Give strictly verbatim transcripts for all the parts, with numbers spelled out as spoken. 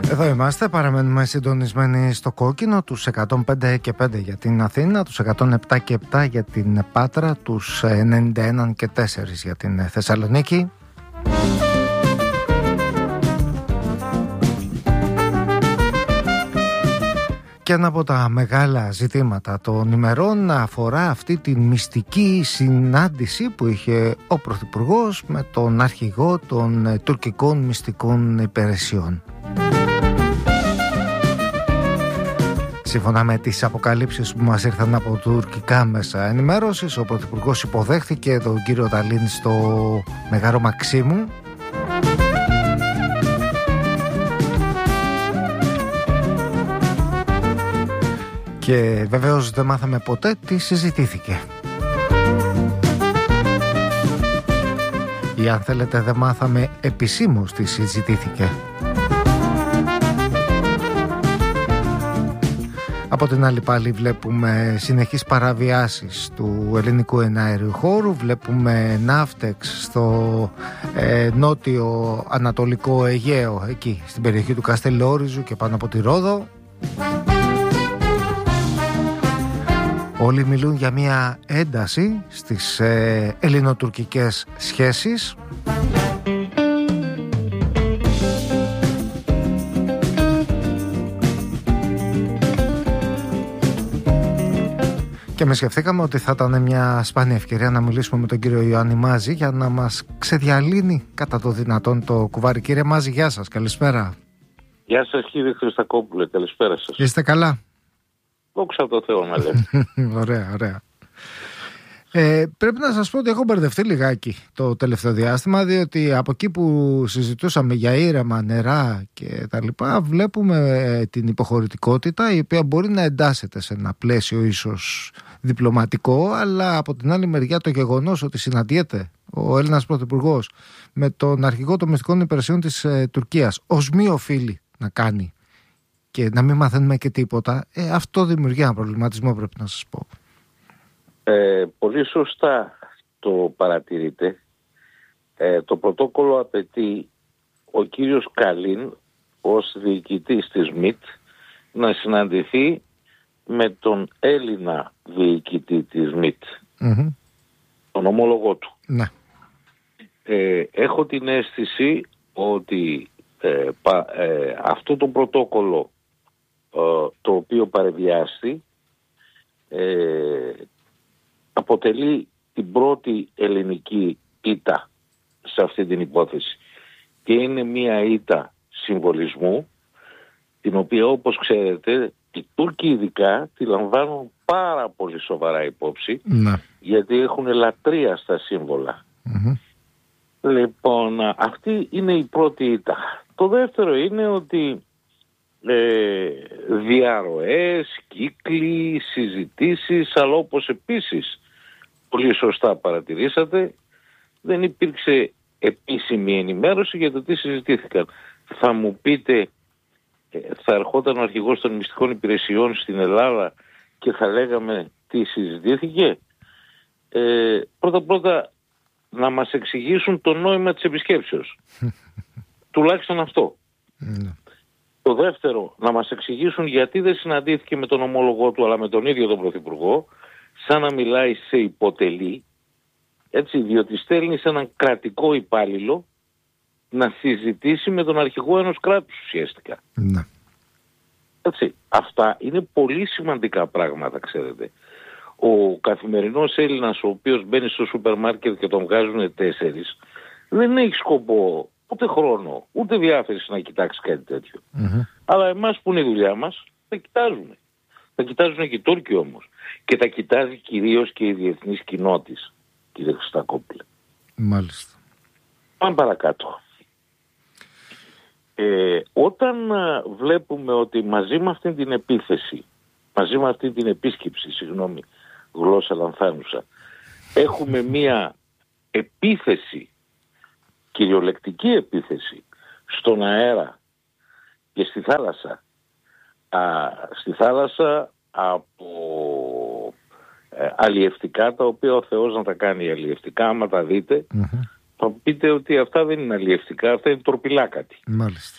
Εδώ είμαστε, παραμένουμε συντονισμένοι στο κόκκινο, τους εκατόν πέντε και πέντε για την Αθήνα, τους εκατόν επτά και επτά για την Πάτρα, τους ενενήντα ένα και τέσσερα για την Θεσσαλονίκη. Και ένα από τα μεγάλα ζητήματα των ημερών αφορά αυτή τη μυστική συνάντηση που είχε ο Πρωθυπουργός με τον αρχηγό των τουρκικών μυστικών υπηρεσιών. Σύμφωνα με τις αποκαλύψεις που μας ήρθαν από τουρκικά μέσα ενημέρωσης, ο Πρωθυπουργός υποδέχθηκε τον κύριο Ταλίν στο Μεγάρο Μαξίμου και βεβαίως δεν μάθαμε ποτέ τι συζητήθηκε. Ή αν θέλετε δεν μάθαμε επισήμως τι συζητήθηκε. Από την άλλη πάλι βλέπουμε συνεχείς παραβιάσεις του ελληνικού εναέριου χώρου, βλέπουμε ναύτεξ στο ε, νότιο ανατολικό Αιγαίο, εκεί στην περιοχή του Καστελόριζου και πάνω από τη Ρόδο. Όλοι μιλούν για μια ένταση στις ε, ελληνοτουρκικές σχέσεις. Και με σκεφτήκαμε ότι θα ήταν μια σπάνια ευκαιρία να μιλήσουμε με τον κύριο Ιωάννη Μάζη για να μας ξεδιαλύνει κατά το δυνατόν το κουβάρι. Κύριε Μάζη, γεια σας, καλησπέρα. Γεια σας κύριε Χριστακόπουλε, καλησπέρα σας. Είστε καλά? Δόξα τω Θεώ να λέμε. Ωραία, ωραία. Ε, πρέπει να σας πω ότι έχω μπερδευτεί λιγάκι το τελευταίο διάστημα, διότι από εκεί που συζητούσαμε για ήρεμα νερά και τα λοιπά, βλέπουμε την υποχωρητικότητα η οποία μπορεί να εντάσσεται σε ένα πλαίσιο ίσως διπλωματικό, αλλά από την άλλη μεριά το γεγονός ότι συναντιέται ο Έλληνας Πρωθυπουργός με τον αρχηγό των μυστικών υπηρεσιών της ε, Τουρκίας ως μη οφείλει να κάνει και να μην μαθαίνουμε και τίποτα, ε, αυτό δημιουργεί ένα προβληματισμό, πρέπει να σας πω. Ε, πολύ σωστά το παρατηρείτε. Ε, το πρωτόκολλο απαιτεί ο κύριος Καλίν ως διοικητής της ΜΙΤ να συναντηθεί με τον Έλληνα διοικητή της ΜΙΤ, mm-hmm. τον ομόλογό του. Ναι. Ε, έχω την αίσθηση ότι ε, πα, ε, αυτό το πρωτόκολλο ε, το οποίο παρεβιάστη ε, αποτελεί την πρώτη ελληνική ήττα σε αυτή την υπόθεση και είναι μια ήττα συμβολισμού, την οποία όπως ξέρετε οι Τούρκοι ειδικά τη λαμβάνουν πάρα πολύ σοβαρά υπόψη, ναι. γιατί έχουν λατρεία στα σύμβολα. Mm-hmm. Λοιπόν, αυτή είναι η πρώτη ήττα. Το δεύτερο είναι ότι ε, διαρροές, κύκλοι, συζητήσεις, αλλά όπως επίσης πολύ σωστά παρατηρήσατε, δεν υπήρξε επίσημη ενημέρωση για το τι συζητήθηκαν. Θα μου πείτε, θα ερχόταν ο αρχηγός των μυστικών υπηρεσιών στην Ελλάδα και θα λέγαμε τι συζητήθηκε? Ε, πρώτα πρώτα να μας εξηγήσουν το νόημα της επισκέψεως. Τουλάχιστον αυτό. Mm. Το δεύτερο, να μας εξηγήσουν γιατί δεν συναντήθηκε με τον ομόλογό του αλλά με τον ίδιο τον Πρωθυπουργό, σαν να μιλάει σε υποτελή, έτσι, διότι στέλνει σε έναν κρατικό υπάλληλο να συζητήσει με τον αρχηγό ενός κράτους ουσιαστικά. Ναι. Έτσι, αυτά είναι πολύ σημαντικά πράγματα, ξέρετε. Ο καθημερινός Έλληνας ο οποίος μπαίνει στο σούπερ μάρκετ και τον βγάζουν τέσσερις, δεν έχει σκοπό, ούτε χρόνο, ούτε διάθεση να κοιτάξει κάτι τέτοιο. Mm-hmm. Αλλά εμάς που είναι η δουλειά μας, θα κοιτάζουμε. Θα κοιτάζουν και οι Τούρκοι όμως. Και τα κοιτάζει κυρίως και η διεθνής κοινότης, κύριε Χριστακόπουλε. Μάλιστα. Πάμε παρακάτω. Ε, όταν α, βλέπουμε ότι μαζί με αυτή την επίθεση, μαζί με αυτή την επίσκεψη, συγγνώμη, γλώσσα λανθάνουσα, έχουμε μία επίθεση, κυριολεκτική επίθεση, στον αέρα και στη θάλασσα, α, στη θάλασσα από ε, αλλιευτικά, τα οποία ο Θεός να τα κάνει αλλιευτικά, άμα τα δείτε, mm-hmm. θα πείτε ότι αυτά δεν είναι αλλιευτικά, αυτά είναι τορπιλάκατη. Μάλιστα.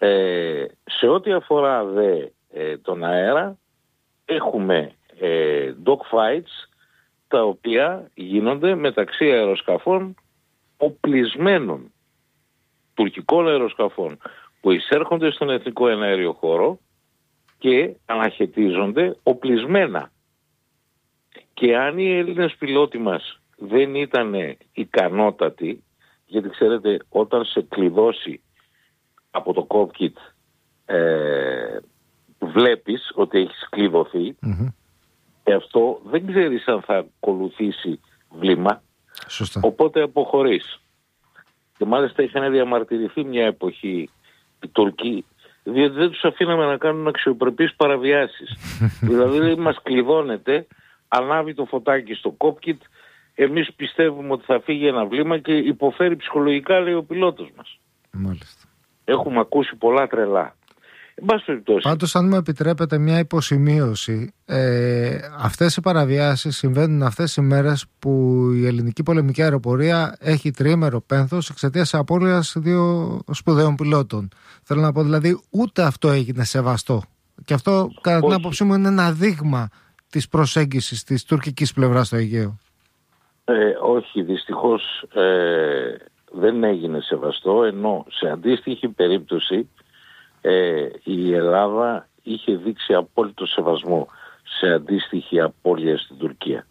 Ε, σε ό,τι αφορά δε ε, τον αέρα, έχουμε ε, dogfights τα οποία γίνονται μεταξύ αεροσκαφών οπλισμένων, τουρκικών αεροσκαφών που εισέρχονται στον εθνικό εναέριο χώρο και αναχαιτίζονται οπλισμένα. Και αν οι Έλληνες πιλότοι μας δεν ήταν ικανότατοι, γιατί ξέρετε όταν σε κλειδώσει από το cockpit ε, βλέπεις ότι έχεις κλειδωθεί, mm-hmm. και αυτό δεν ξέρεις αν θα ακολουθήσει βλήμα. Σωστά. Οπότε αποχωρείς. Και μάλιστα είχαν διαμαρτυρηθεί μια εποχή οι Τουρκοί, διότι δεν τους αφήναμε να κάνουν αξιοπρεπείς παραβιάσεις. Δηλαδή μας κλειδώνεται, ανάβει το φωτάκι στο cockpit, εμείς πιστεύουμε ότι θα φύγει ένα βλήμα και υποφέρει ψυχολογικά, λέει ο πιλότος μας. Μάλιστα. Έχουμε ακούσει πολλά τρελά. Πάντως, αν μου επιτρέπετε μια υποσημείωση, ε, αυτές οι παραβιάσεις συμβαίνουν αυτές οι μέρες που η ελληνική πολεμική αεροπορία έχει τριήμερο πένθος εξαιτίας απώλειας δύο σπουδαίων πιλότων. Θέλω να πω δηλαδή ούτε αυτό έγινε σεβαστό. Και αυτό κατά την άποψή μου είναι ένα δείγμα της προσέγγισης της τουρκικής πλευράς στο Αιγαίο. Ε, όχι, δυστυχώς ε, δεν έγινε σεβαστό, ενώ σε αντίστοιχη περίπτωση Ε, η Ελλάδα είχε δείξει απόλυτο σεβασμό σε αντίστοιχη απώλεια στην Τουρκία.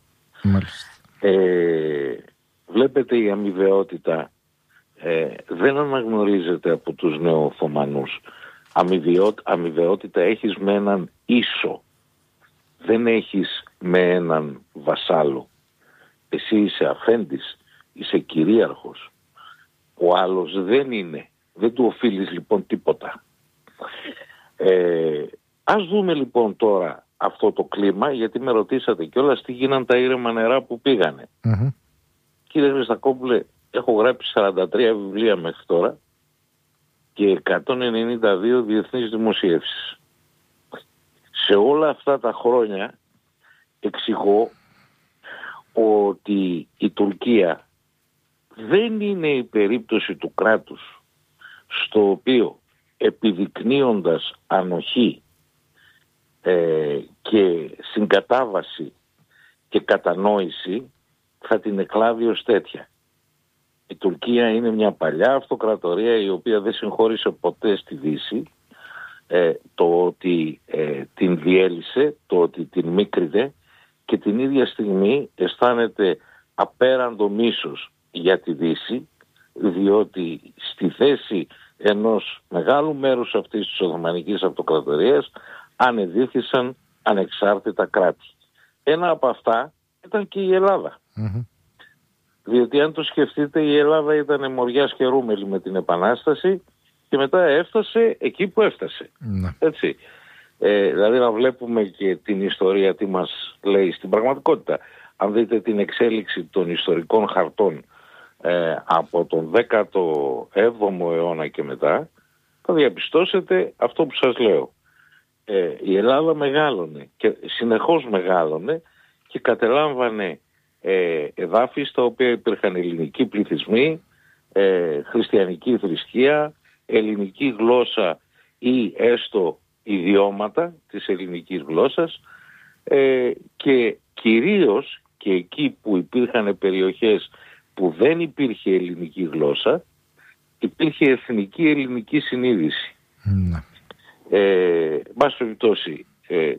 Ε, βλέπετε η αμοιβαιότητα ε, δεν αναγνωρίζεται από τους νεοοθωμανούς. Αμοιβαιότητα έχεις με έναν ίσο, δεν έχεις με έναν βασάλο. Εσύ είσαι αφέντης, είσαι κυρίαρχος, ο άλλος δεν είναι, δεν του οφείλεις λοιπόν τίποτα. Ε, ας δούμε λοιπόν τώρα αυτό το κλίμα, γιατί με ρωτήσατε κιόλας τι γίναν τα ήρεμα νερά που πήγανε. Mm-hmm. Κύριε Χριστακόπουλε, έχω γράψει σαράντα τρία βιβλία μέχρι τώρα και εκατόν ενενήντα δύο διεθνείς δημοσιεύσεις. Σε όλα αυτά τα χρόνια εξηγώ ότι η Τουρκία δεν είναι η περίπτωση του κράτους στο οποίο επιδεικνύοντας ανοχή ε, και συγκατάβαση και κατανόηση θα την εκλάβει ως τέτοια. Η Τουρκία είναι μια παλιά αυτοκρατορία η οποία δεν συγχώρησε ποτέ στη Δύση ε, το ότι ε, την διέλυσε, το ότι την μίκριδε και την ίδια στιγμή αισθάνεται απέραντο μίσος για τη Δύση, διότι στη θέση ενός μεγάλου μέρους αυτής της Οθωμανικής Αυτοκρατορίας ανεδίθησαν ανεξάρτητα κράτη. Ένα από αυτά ήταν και η Ελλάδα. Mm-hmm. Διότι αν το σκεφτείτε, η Ελλάδα ήταν μοριάς και ρούμελη με την Επανάσταση και μετά έφτασε εκεί που έφτασε. Mm-hmm. Έτσι. Ε, δηλαδή να βλέπουμε και την ιστορία τι μας λέει στην πραγματικότητα. Αν δείτε την εξέλιξη των ιστορικών χαρτών Ε, από τον δέκατο έβδομο αιώνα και μετά, θα διαπιστώσετε αυτό που σας λέω. Ε, η Ελλάδα μεγάλωνε και συνεχώς μεγάλωνε και κατελάμβανε ε, εδάφη στα οποία υπήρχαν ελληνικοί πληθυσμοί, ε, χριστιανική θρησκεία, ελληνική γλώσσα ή έστω ιδιώματα της ελληνικής γλώσσας ε, και κυρίως και εκεί που υπήρχαν περιοχές που δεν υπήρχε ελληνική γλώσσα, υπήρχε εθνική ελληνική συνείδηση. Mm. Ε, μπας περιπτώσει, ε,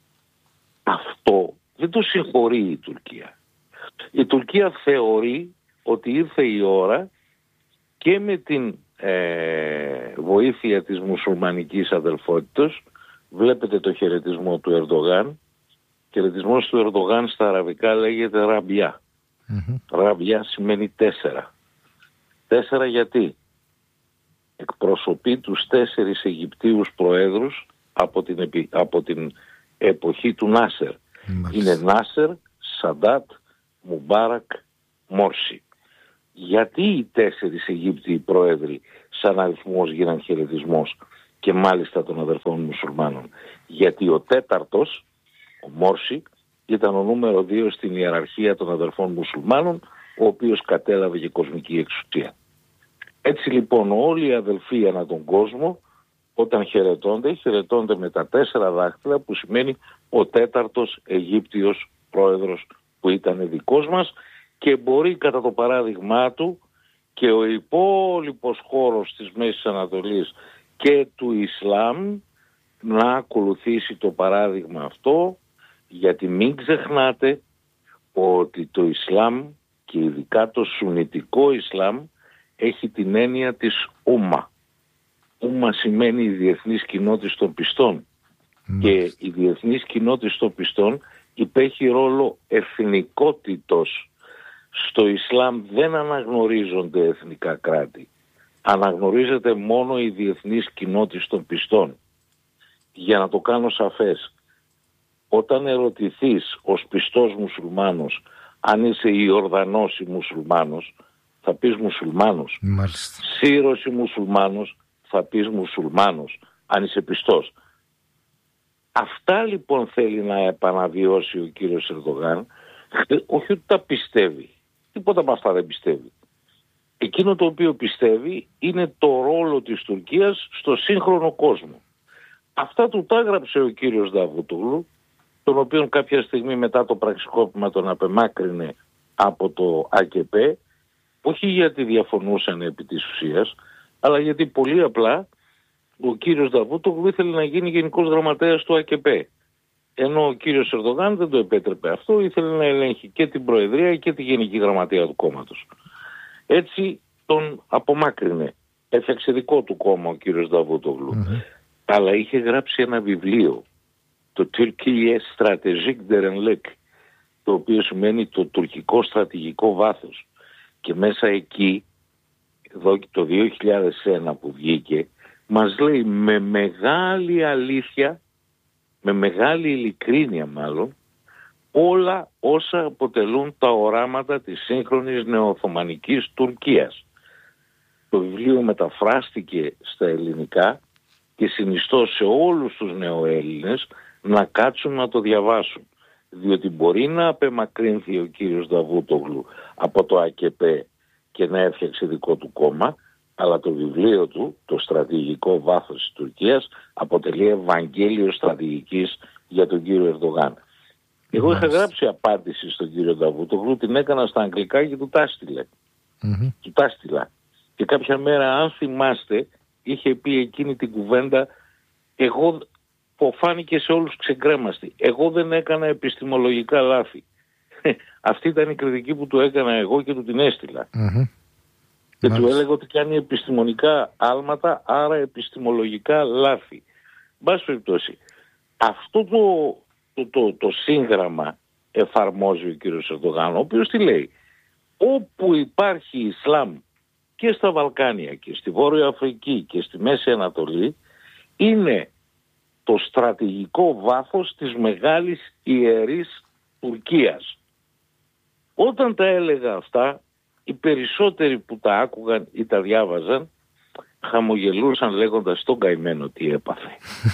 αυτό δεν το συγχωρεί η Τουρκία. Η Τουρκία θεωρεί ότι ήρθε η ώρα και με την ε, βοήθεια της μουσουλμανικής αδελφότητας, βλέπετε το χαιρετισμό του Ερντογάν, χαιρετισμός του Ερντογάν στα αραβικά λέγεται ραμπιά. Mm-hmm. Ραμπιά σημαίνει τέσσερα. Τέσσερα γιατί εκπροσωπεί τους τέσσερις Αιγυπτίους προέδρους από την, επι... από την εποχή του Νάσερ. Mm-hmm. Είναι Νάσερ, Σαντάτ, Μουμπάρακ, Μόρση. Γιατί οι τέσσερις Αιγύπτιοι πρόεδροι σαν αριθμός γίναν χαιρετισμός και μάλιστα των αδερφών μουσουλμάνων? Γιατί ο τέταρτος, ο Μόρση, ήταν ο νούμερο δύο στην ιεραρχία των αδερφών μουσουλμάνων, ο οποίος κατέλαβε και κοσμική εξουσία. Έτσι λοιπόν όλοι οι αδελφοί ανά τον κόσμο όταν χαιρετώνται, χαιρετώνται με τα τέσσερα δάχτυλα, που σημαίνει ο τέταρτος Αιγύπτιος πρόεδρος που ήταν δικός μας, και μπορεί κατά το παράδειγμά του και ο υπόλοιπος χώρος της Μέσης Ανατολής και του Ισλάμ να ακολουθήσει το παράδειγμα αυτό, γιατί μην ξεχνάτε ότι το Ισλάμ και ειδικά το Σουνιτικό Ισλάμ έχει την έννοια της Ούμμα. Ούμμα σημαίνει η διεθνής κοινότητα των πιστών. Mm. Και η διεθνής κοινότητα των πιστών υπέχει ρόλο εθνικότητος. Στο Ισλάμ δεν αναγνωρίζονται εθνικά κράτη. Αναγνωρίζεται μόνο η διεθνής κοινότητα των πιστών. Για να το κάνω σαφές, όταν ερωτηθείς ως πιστός μουσουλμάνος αν είσαι Ιορδανός ή μουσουλμάνος, θα πεις μουσουλμάνος. Μάλιστα. Σύρος ή μουσουλμάνος, θα πεις μουσουλμάνος, αν είσαι πιστός. Αυτά λοιπόν θέλει να επαναβιώσει ο κύριος Ερντογάν, όχι ότι τα πιστεύει. Τίποτα από αυτά δεν πιστεύει. Εκείνο το οποίο πιστεύει είναι το ρόλο της Τουρκίας στο σύγχρονο κόσμο. Αυτά του τα έγραψε ο κύριος Νταβούτογλου, τον οποίον κάποια στιγμή μετά το πραξικόπημα τον απεμάκρυνε από το ΑΚΕΠΕ, όχι γιατί διαφωνούσαν επί της ουσίας, αλλά γιατί πολύ απλά ο κύριος Νταβούτογλου ήθελε να γίνει γενικός γραμματέας του ΑΚΕΠΕ. Ενώ ο κύριος Ερντογάν δεν το επέτρεπε αυτό, ήθελε να ελέγχει και την Προεδρία και τη Γενική Γραμματεία του κόμματος. Έτσι τον απομάκρυνε. Έφτιαξε δικό του κόμμα ο κύριος Νταβούτογλου. Mm-hmm. Αλλά είχε γράψει ένα βιβλίο, το Türkiye Strategic Derinlik, το οποίο σημαίνει το τουρκικό στρατηγικό βάθος. Και μέσα εκεί, εδώ το δύο χιλιάδες ένα που βγήκε, μας λέει με μεγάλη αλήθεια, με μεγάλη ειλικρίνεια μάλλον, όλα όσα αποτελούν τα οράματα της σύγχρονης νεοοθωμανικής Τουρκίας. Το βιβλίο μεταφράστηκε στα ελληνικά και συνιστώ σε όλους τους νεοέλληνες να κάτσουν να το διαβάσουν. Διότι μπορεί να απεμακρύνθει ο κύριος Νταβούτογλου από το ΑΚΕΠΕ και να έφτιαξε δικό του κόμμα, αλλά το βιβλίο του, το στρατηγικό βάθος της Τουρκίας, αποτελεί Ευαγγέλιο στρατηγικής για τον κύριο Ερντογάν. Εγώ είχα γράψει απάντηση στον κύριο Νταβούτογλου, την έκανα στα αγγλικά και του τα έστειλε. Mm-hmm. Του τα έστειλα. Και κάποια μέρα, αν θυμάστε, είχε πει εκείνη την κουβέντα, εγώ που φάνηκε σε όλους ξεκρέμαστη. Εγώ δεν έκανα επιστημολογικά λάθη. Αυτή ήταν η κριτική που του έκανα εγώ και του την έστειλα. Mm-hmm. Και Μάλιστα. του έλεγα ότι κάνει επιστημονικά άλματα, άρα επιστημολογικά λάθη. Μπας περιπτώσει, αυτό το, το, το, το σύγγραμμα εφαρμόζει ο κύριος Ερντογάν, ο οποίος τι λέει? Όπου υπάρχει Ισλάμ και στα Βαλκάνια και στη Βόρεια Αφρική και στη Μέση Ανατολή, είναι το στρατηγικό βάθος της μεγάλης ιερής Τουρκίας. Όταν τα έλεγα αυτά, οι περισσότεροι που τα άκουγαν ή τα διάβαζαν χαμογελούσαν λέγοντας τον καημένο τι έπαθε.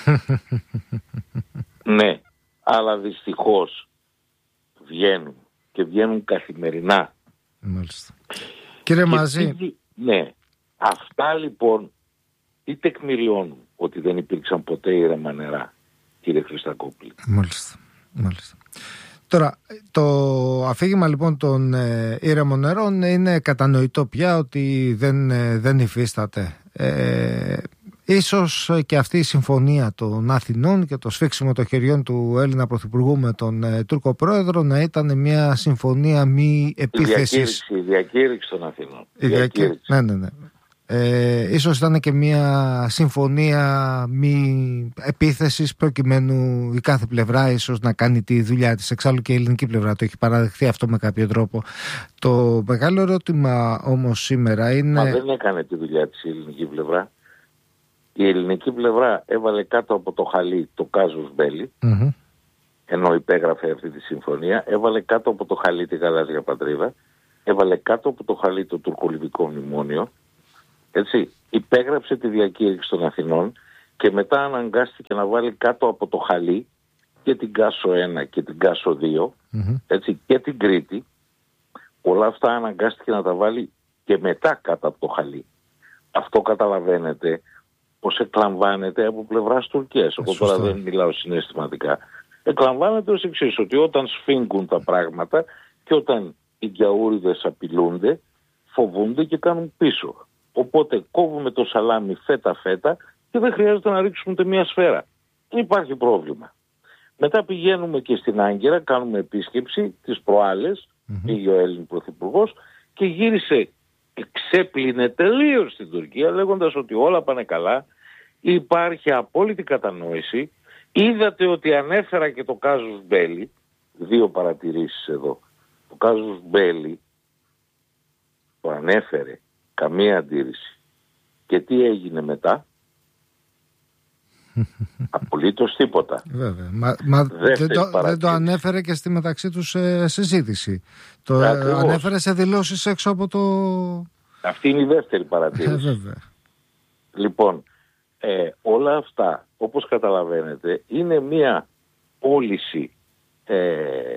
Ναι, αλλά δυστυχώς βγαίνουν και βγαίνουν καθημερινά. Μάλιστα. Κύριε Μαζί. Πήγε, ναι, αυτά λοιπόν τι τεκμηριώνουν ότι δεν υπήρξαν ποτέ ήρεμα νερά, κύριε Χριστακόπουλε. Μάλιστα, μάλιστα. Τώρα, το αφήγημα λοιπόν των ε, ήρεμων νερών είναι κατανοητό πια ότι δεν, ε, δεν υφίσταται. Ε, ίσως και αυτή η συμφωνία των Αθηνών και το σφίξιμο των χεριών του Έλληνα Πρωθυπουργού με τον ε, Τούρκο Πρόεδρο να ήταν μια συμφωνία μη επίθεσης. Η διακήρυξη των Αθηνών. Η διακήρυξη. Ναι, ναι, ναι. Ε, ίσως ήταν και μια συμφωνία μη επίθεσης προκειμένου η κάθε πλευρά ίσως να κάνει τη δουλειά της. Εξάλλου και η ελληνική πλευρά το έχει παραδεχθεί αυτό με κάποιο τρόπο. Το μεγάλο ερώτημα όμως σήμερα είναι... Μα δεν έκανε τη δουλειά της η ελληνική πλευρά. Η ελληνική πλευρά έβαλε κάτω από το χαλί το κάζους μπέλι, mm-hmm. ενώ υπέγραφε αυτή τη συμφωνία, έβαλε κάτω από το χαλί τη γαλάζια πατρίδα, έβαλε κάτω από το χαλί το τουρκολιβικό μνημόνιο. Έτσι, υπέγραψε τη διακήρυξη των Αθηνών και μετά αναγκάστηκε να βάλει κάτω από το χαλί και την Κάσο ένα και την Κάσο δύο, mm-hmm. έτσι, και την Κρήτη. Όλα αυτά αναγκάστηκε να τα βάλει και μετά κάτω από το χαλί. Αυτό καταλαβαίνετε πως εκλαμβάνεται από πλευράς Τουρκίας. Εγώ τώρα δεν μιλάω συναισθηματικά. Εκλαμβάνεται ως εξής, ότι όταν σφίγγουν τα πράγματα και όταν οι γιαούριδες απειλούνται, φοβούνται και κάνουν πίσω. Οπότε κόβουμε το σαλάμι φέτα-φέτα και δεν χρειάζεται να ρίξουμε ούτε μία σφαίρα. Δεν υπάρχει πρόβλημα. Μετά πηγαίνουμε και στην Άγκυρα, κάνουμε επίσκεψη τις προάλλες, mm-hmm. πήγε ο Έλλην Πρωθυπουργός και γύρισε, ξέπλυνε τελείως στην Τουρκία λέγοντας ότι όλα πάνε καλά, υπάρχει απόλυτη κατανόηση. Είδατε ότι ανέφερα και το κάζους μπέλι, δύο παρατηρήσεις εδώ. Το κάζους μπέλι το ανέφερε, καμία αντίρρηση. Και τι έγινε μετά? Απολύτως τίποτα. Βέβαια. Μα, μα δεν, το, δεν το ανέφερε και στη μεταξύ τους ε, συζήτηση. Το ε, ανέφερε σε δηλώσεις έξω από το... Αυτή είναι η δεύτερη παρατήρηση. Ε, βέβαια. Λοιπόν, ε, όλα αυτά, όπως καταλαβαίνετε, είναι μία πώληση, ε,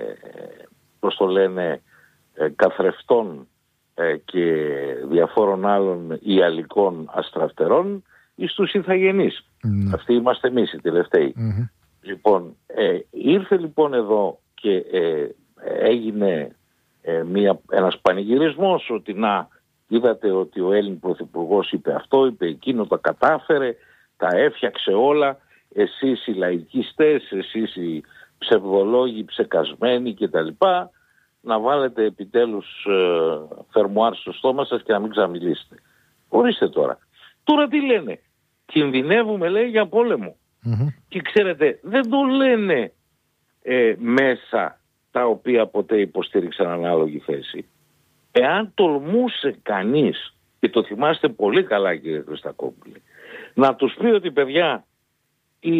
πώς το λένε, ε, καθρεφτών ε, και διαφόρων άλλων ιαλικών αστραφτερών εις τους ηθαγενείς. Mm. Αυτοί είμαστε εμείς οι τελευταίοι. Mm-hmm. Λοιπόν, ε, ήρθε λοιπόν εδώ και ε, έγινε ε, μια, ένας πανηγυρισμός ότι να, είδατε ότι ο Έλλην Πρωθυπουργός είπε αυτό, είπε εκείνο, τα κατάφερε, τα έφτιαξε όλα, εσείς οι λαϊκιστές, εσείς οι ψευδολόγοι ψεκασμένοι κτλ. Να βάλετε επιτέλους ε, φερμουάρ στο στόμα σας και να μην ξαμιλήσετε. Ορίστε τώρα. Τώρα τι λένε? Κινδυνεύουμε, λέει, για πόλεμο. Mm-hmm. Και ξέρετε, δεν το λένε ε, μέσα τα οποία ποτέ υποστήριξαν ανάλογη θέση. Εάν τολμούσε κανείς, και το θυμάστε πολύ καλά κύριε Χριστακόπουλε, να τους πει ότι παιδιά, η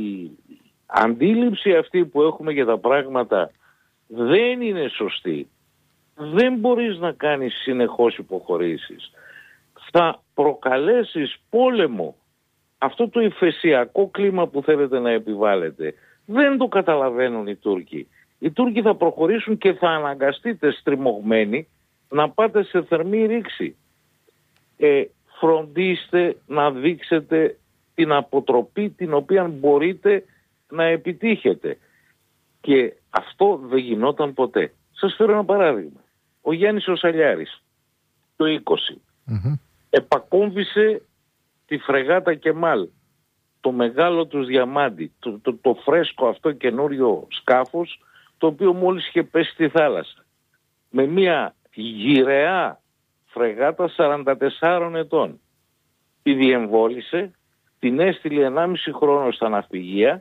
αντίληψη αυτή που έχουμε για τα πράγματα δεν είναι σωστή, δεν μπορείς να κάνεις συνεχώς υποχωρήσεις, θα προκαλέσεις πόλεμο. Αυτό το υφεσιακό κλίμα που θέλετε να επιβάλλετε δεν το καταλαβαίνουν οι Τούρκοι. Οι Τούρκοι θα προχωρήσουν και θα αναγκαστείτε στριμωγμένοι να πάτε σε θερμή ρήξη. Ε, φροντίστε να δείξετε την αποτροπή την οποία μπορείτε να επιτύχετε. Και αυτό δεν γινόταν ποτέ. Σας φέρω ένα παράδειγμα. Ο Γιάννης ο Σαλιάρης το είκοσι mm-hmm. επακόμβησε τη φρεγάτα Κεμάλ, το μεγάλο τους διαμάντι, το, το, το φρέσκο αυτό καινούριο σκάφος, το οποίο μόλις είχε πέσει στη θάλασσα. Με μια γυραιά φρεγάτα σαράντα τεσσάρων ετών. Τη διεμβόλησε, την έστειλε ενάμιση χρόνο στα ναυπηγεία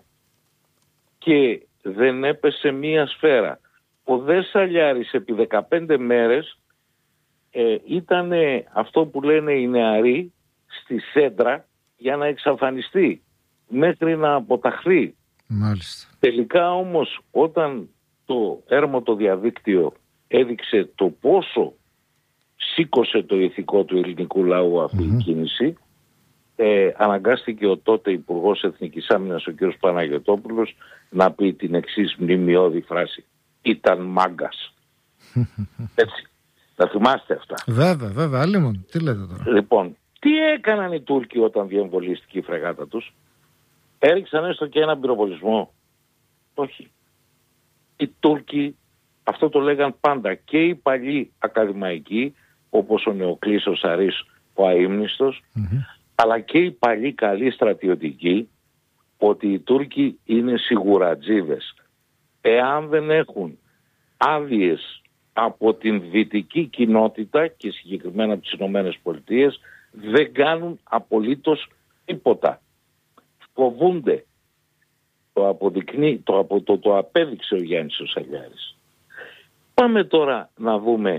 και δεν έπεσε μία σφαίρα. Ο δε Σαλιάρης επί δεκαπέντε μέρες ε, ήταν αυτό που λένε οι νεαροί στη σέντρα για να εξαφανιστεί μέχρι να αποταχθεί. Μάλιστα. Τελικά όμως όταν το έρμο το διαδίκτυο έδειξε το πόσο σήκωσε το ηθικό του ελληνικού λαού αυτή mm-hmm. η κίνηση, ε, αναγκάστηκε ο τότε Υπουργός Εθνικής Άμυνας ο κ. Παναγιωτόπουλος να πει την εξής μνημειώδη φράση: ήταν μάγκας. Έτσι. Τα θυμάστε αυτά? Βέβαια, βέβαια, άλλημον. Τι λέτε τώρα? Λοιπόν, τι έκαναν οι Τούρκοι όταν διεμβολίστηκε η φρεγάτα τους? Έριξαν έστω και έναν πυροβολισμό? Όχι. Οι Τούρκοι, αυτό το λέγαν πάντα και οι παλιοί ακαδημαϊκοί, όπως ο Νεοκλής ο Σαρής ο αείμνηστος, mm-hmm. αλλά και οι παλιοί καλοί στρατιωτικοί, ότι οι Τούρκοι είναι σιγουρατζίδες. Εάν δεν έχουν άδειες από την δυτική κοινότητα και συγκεκριμένα από τις Ηνωμένες Πολιτείες, δεν κάνουν απολύτως τίποτα. Φοβούνται. Το, αποδεικνύει, το, απο, το, το απέδειξε ο Γιάννης ο Σαλιάρης. Πάμε τώρα να δούμε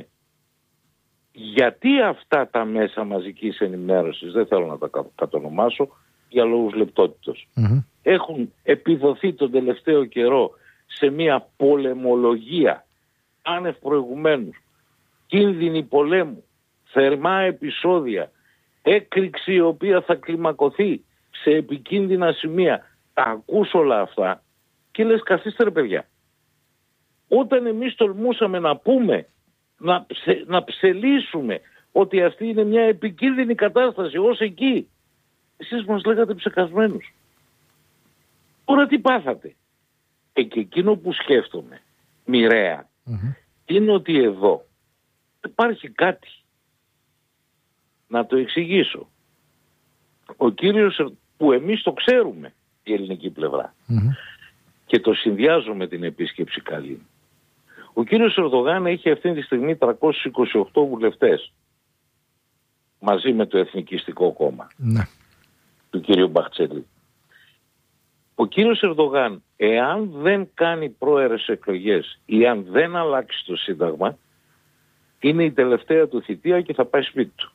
γιατί αυτά τα μέσα μαζικής ενημέρωσης, δεν θέλω να τα κατονομάσω για λόγους λεπτότητος, mm-hmm. έχουν επιδοθεί τον τελευταίο καιρό σε μια πολεμολογία άνευ προηγουμένους, κίνδυνοι πολέμου, θερμά επεισόδια, έκρηξη η οποία θα κλιμακωθεί σε επικίνδυνα σημεία. Τα ακούς όλα αυτά και λες καθίστε ρε παιδιά. Όταν εμείς τολμούσαμε να πούμε, να, ψε, να ψελίσουμε ότι αυτή είναι μια επικίνδυνη κατάσταση ως εκεί, εσείς μας λέγατε ψεκασμένους. Τώρα τι πάθατε? Ε, και εκείνο που σκέφτομαι μοιραία mm-hmm. είναι ότι εδώ υπάρχει κάτι. Να το εξηγήσω. Ο κύριος, που εμείς το ξέρουμε, η ελληνική πλευρά, mm-hmm. και το συνδυάζω με την επίσκεψη Καλίνη. Ο κύριος Ερντογάν έχει αυτή τη στιγμή τριακόσιους είκοσι οκτώ βουλευτές μαζί με το Εθνικιστικό Κόμμα mm-hmm. του κύριου Μπαχτσέλη. Ο κύριος Ερντογάν, εάν δεν κάνει πρόερες εκλογές ή αν δεν αλλάξει το Σύνταγμα, είναι η τελευταία του θητεία και θα πάει σπίτι του.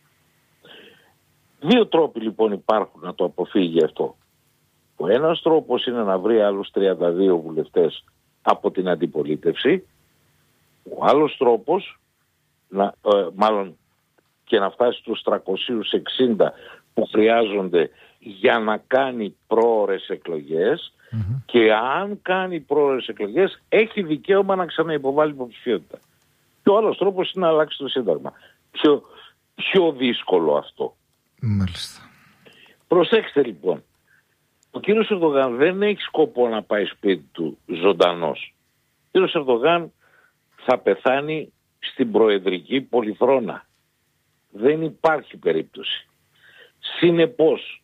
Δύο τρόποι λοιπόν υπάρχουν να το αποφύγει αυτό. Ο ένας τρόπος είναι να βρει άλλους τριάντα δύο βουλευτές από την αντιπολίτευση. Ο άλλος τρόπος, να, ε, μάλλον και να φτάσει στους τριακόσιους εξήντα που χρειάζονται για να κάνει πρόορες εκλογές mm-hmm. και αν κάνει πρόορες εκλογές έχει δικαίωμα να ξαναυποβάλει υποψηφιότητα. Και ο άλλος τρόπος είναι να αλλάξει το Σύνταγμα. Πιο, πιο δύσκολο αυτό. Μάλιστα. Προσέξτε λοιπόν. Ο κύριος Ερντογάν δεν έχει σκοπό να πάει σπίτι του ζωντανός. Ο κύριος Ερντογάν θα πεθάνει στην προεδρική πολυθρόνα. Δεν υπάρχει περίπτωση. Συνεπώς,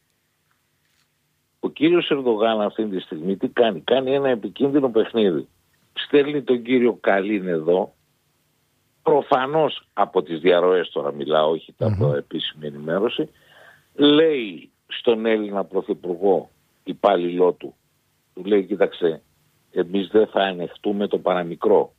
ο κύριος Ερντογάν αυτή τη στιγμή τι κάνει? Κάνει ένα επικίνδυνο παιχνίδι. Στέλνει τον κύριο Καλίν εδώ, προφανώς από τις διαρροές τώρα μιλάω, όχι mm-hmm. από επίσημη ενημέρωση, λέει στον Έλληνα πρωθυπουργό, υπάλληλό του, του λέει, κοίταξε, εμείς δεν θα ανεχτούμε το παραμικρό.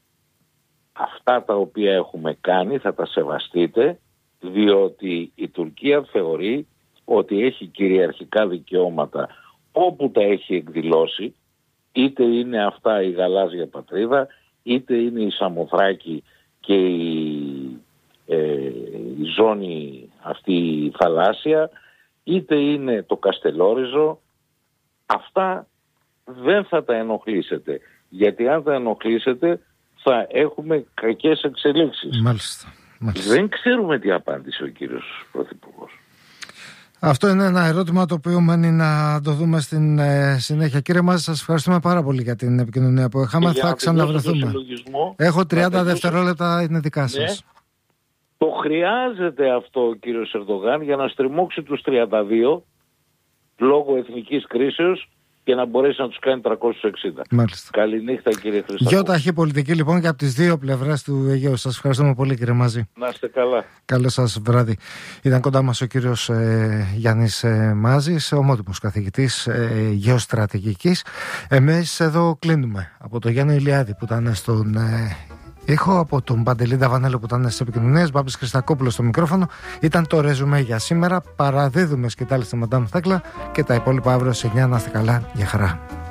Αυτά τα οποία έχουμε κάνει θα τα σεβαστείτε, διότι η Τουρκία θεωρεί ότι έχει κυριαρχικά δικαιώματα όπου τα έχει εκδηλώσει, είτε είναι αυτά η γαλάζια πατρίδα, είτε είναι η Σαμοθράκη και η, ε, η ζώνη αυτή η θαλάσσια, είτε είναι το Καστελόριζο. Αυτά δεν θα τα ενοχλήσετε, γιατί αν τα ενοχλήσετε θα έχουμε κακές εξελίξεις. Μάλιστα. Μάλιστα. Δεν ξέρουμε τι απάντησε ο κύριος Πρωθυπουργός. Αυτό είναι ένα ερώτημα το οποίο μένει να το δούμε στην ε, συνέχεια. Κύριε Μάζη, σας ευχαριστούμε πάρα πολύ για την επικοινωνία που είχαμε. Θα ξαναβρεθούμε. Έχω τριάντα δευτερόλεπτα, είναι δικά σας. Ναι. Το χρειάζεται αυτό ο κύριος Ερντογάν για να στριμώξει τους τριάντα δύο λόγω εθνικής κρίσεως και να μπορέσει να τους κάνει τριακόσιους εξήντα. Μάλιστα. Καληνύχτα κύριε Χριστάκο. Δυο ταχύ πολιτική λοιπόν και από τις δύο πλευρές του Αιγαίου. Σας ευχαριστούμε πολύ κύριε Μάζη. Να είστε καλά. Καλό σας βράδυ. Ήταν κοντά μας ο κύριος ε, Γιάννης ε, Μάζης, ομότιμος καθηγητής ε, γεωστρατηγικής. Εμείς εδώ κλείνουμε από τον Γιάννη Ηλιάδη που ήταν στον ε, ήχο, από τον Παντελή Νταβανέλο που ήταν στις επικοινωνίες, Μπάμπης Χριστακόπουλος στο μικρόφωνο. Ήταν το ρεζουμέ για σήμερα. Παραδίδουμε σκητάλη στη Μαντάμ Θέκλα και τα υπόλοιπα αύριο σε εννιά. Να είστε καλά. Γεια χαρά.